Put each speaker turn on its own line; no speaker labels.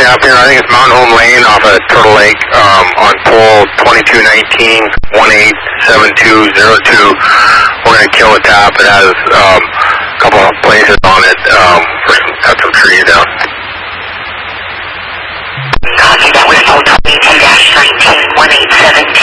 tap here. I think it's Mountain Home Lane off of Turtle Lake on pole 2219 187202. We're going to kill a tap. It has a couple of places on it for cut some trees down.
Copy, that was pole 22-19 1872.